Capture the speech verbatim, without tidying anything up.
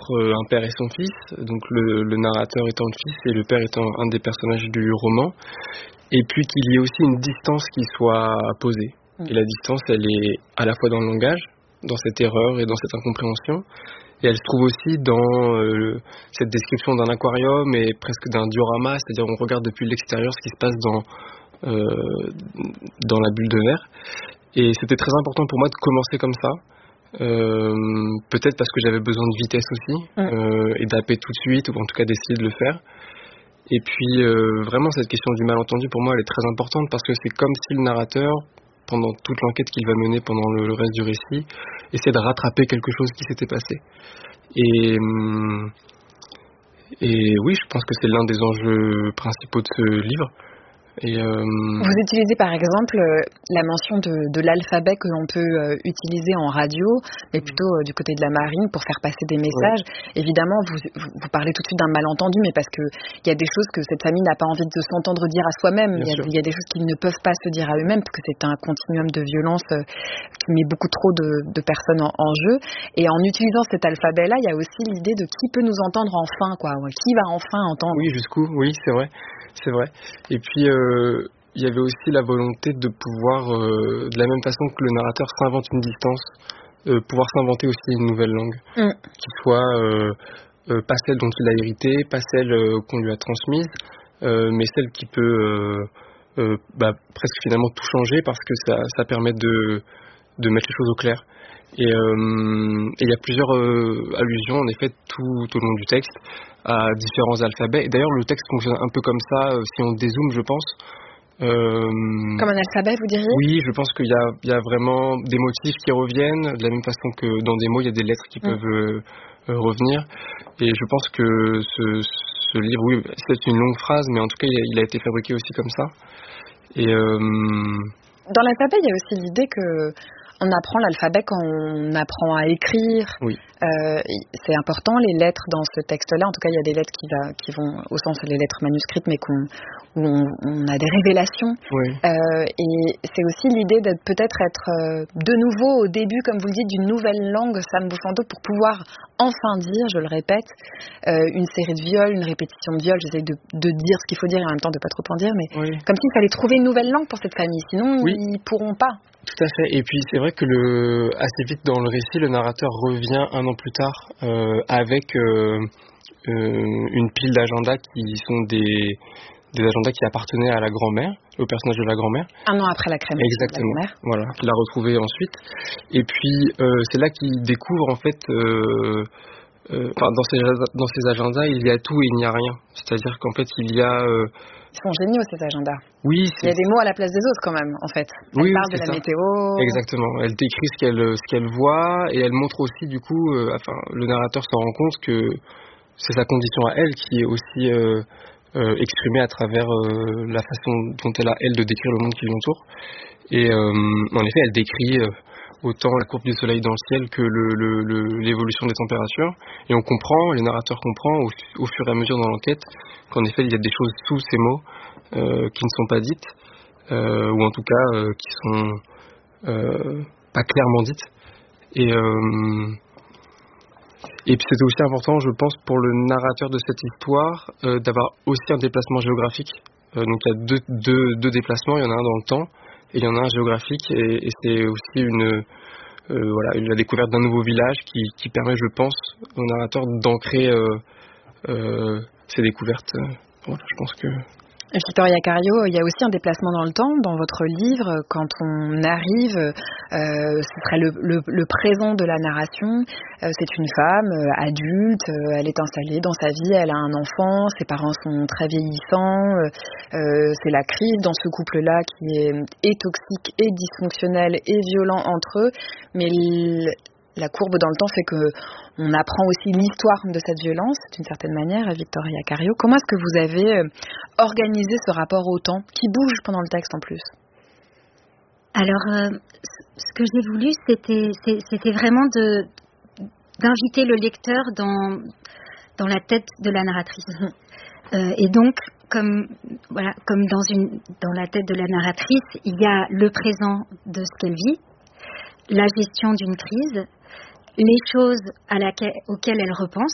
euh, un père et son fils, donc le, le narrateur étant le fils et le père étant un des personnages du roman, et puis qu'il y ait aussi une distance qui soit posée. Et la distance, elle est à la fois dans le langage, dans cette erreur et dans cette incompréhension, et elle se trouve aussi dans euh, cette description d'un aquarium et presque d'un diorama, c'est-à-dire on regarde depuis l'extérieur ce qui se passe dans, euh, dans la bulle de verre. Et c'était très important pour moi de commencer comme ça, euh, peut-être parce que j'avais besoin de vitesse aussi, euh, et d'appeler tout de suite, ou en tout cas d'essayer de le faire. Et puis euh, vraiment cette question du malentendu pour moi elle est très importante parce que c'est comme si le narrateur, pendant toute l'enquête qu'il va mener pendant le, le reste du récit, essaie de rattraper quelque chose qui s'était passé. Et, et oui, je pense que c'est l'un des enjeux principaux de ce livre. Et euh... Vous utilisez par exemple la mention de, de l'alphabet que l'on peut euh, utiliser en radio, mais plutôt euh, du côté de la marine pour faire passer des messages. Oui. Évidemment, vous, vous, vous parlez tout de suite d'un malentendu, mais parce qu'il y a des choses que cette famille n'a pas envie de s'entendre dire à soi-même. Il y, a, il y a des choses qu'ils ne peuvent pas se dire à eux-mêmes, parce que c'est un continuum de violence euh, qui met beaucoup trop de, de personnes en, en jeu. Et en utilisant cet alphabet-là, il y a aussi l'idée de qui peut nous entendre enfin, quoi. Qui va enfin entendre. Oui, jusqu'où, oui, c'est vrai. C'est vrai. Et puis, euh, il y avait aussi la volonté de pouvoir, euh, de la même façon que le narrateur s'invente une distance, euh, pouvoir s'inventer aussi une nouvelle langue, mm. qui soit euh, euh, pas celle dont il a hérité, pas celle euh, qu'on lui a transmise, euh, mais celle qui peut euh, euh, bah, presque finalement tout changer parce que ça, ça permet de, de mettre les choses au clair. Et il euh, y a plusieurs euh, allusions en effet tout au long du texte à différents alphabets. Et d'ailleurs le texte fonctionne un peu comme ça euh, si on dézoome, je pense. Euh, comme un alphabet, vous diriez ? Oui, je pense qu'il y a, il y a vraiment des motifs qui reviennent de la même façon que dans des mots il y a des lettres qui mmh. peuvent euh, euh, revenir. Et je pense que ce, ce livre, oui, c'est une longue phrase, mais en tout cas il a, il a été fabriqué aussi comme ça. Et euh, dans l'alphabet, il y a aussi l'idée que on apprend l'alphabet quand on apprend à écrire. Oui. Euh, c'est important, les lettres dans ce texte-là. En tout cas, il y a des lettres qui, va, qui vont au sens des lettres manuscrites, mais qu'on, où on, on a des révélations. Oui. Euh, et c'est aussi l'idée d'être peut-être être euh, de nouveau au début, comme vous le dites, d'une nouvelle langue, Sam Bouffando, pour pouvoir enfin dire, je le répète, euh, une série de viols, une répétition de viols. J'essaie de, de dire ce qu'il faut dire et en même temps de pas trop en dire, mais oui. Comme s'il fallait trouver une nouvelle langue pour cette famille. Sinon, oui. Ils pourront pas. Tout à fait. Et puis c'est vrai que le, assez vite dans le récit, le narrateur revient un an plus tard euh, avec euh, euh, une pile d'agendas qui sont des, des agendas qui appartenaient à la grand-mère, au personnage de la grand-mère. Un an après la crémation Exactement. de la grand-mère. Voilà, qu'il a retrouvé ensuite. Et puis euh, c'est là qu'il découvre en fait, euh, euh, enfin dans ces dans ces agendas il y a tout et il n'y a rien. C'est-à-dire qu'en fait il y a euh, Ils sont géniaux ces agendas. Oui, c'est... Il y a des mots à la place des autres quand même, en fait. Elle oui, parle de la ça. météo. Exactement. Elle décrit ce qu'elle ce qu'elle voit et elle montre aussi du coup, euh, enfin, le narrateur se rend compte que c'est sa condition à elle qui est aussi euh, euh, exprimée à travers euh, la façon dont elle a elle de décrire le monde qui l'entoure. Et euh, en effet, elle décrit euh, autant la courbe du soleil dans le ciel que le, le, le, l'évolution des températures. Et on comprend, le narrateur comprend au, au fur et à mesure dans l'enquête qu'en effet il y a des choses sous ces mots euh, qui ne sont pas dites, euh, ou en tout cas euh, qui sont euh, pas clairement dites. Et, euh, et puis c'était aussi important, je pense, pour le narrateur de cette histoire euh, d'avoir aussi un déplacement géographique. Euh, donc il y a deux, deux, deux déplacements, il y en a un dans le temps et il y en a un géographique, et, et c'est aussi une Euh, voilà, la découverte d'un nouveau village qui, qui permet, je pense, au narrateur d'ancrer euh, euh, ses découvertes. Voilà, je pense que... Victoria Cario, il y a aussi un déplacement dans le temps dans votre livre. Quand on arrive, euh, ce serait le, le, le présent de la narration. Euh, c'est une femme euh, adulte, euh, elle est installée dans sa vie, elle a un enfant, ses parents sont très vieillissants. Euh, c'est la crise dans ce couple-là qui est et toxique et dysfonctionnel et violent entre eux. Mais l- la courbe dans le temps fait que on apprend aussi l'histoire de cette violence, d'une certaine manière, Victoria Cario. Comment est-ce que vous avez organisé ce rapport au temps, qui bouge pendant le texte en plus ? Alors, euh, ce que j'ai voulu, c'était, c'était vraiment de, d'inviter le lecteur dans, dans la tête de la narratrice. Mmh. Euh, et donc, comme, voilà, comme dans, une, dans la tête de la narratrice, il y a le présent de ce qu'elle vit, la gestion d'une crise, les choses à laquelle, auxquelles elle repense,